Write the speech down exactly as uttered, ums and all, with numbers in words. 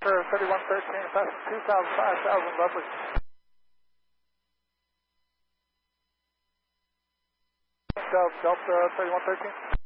Denver thirty-one thirteen, passing two thousand, five thousand, lovely. Delta thirty-one thirteen.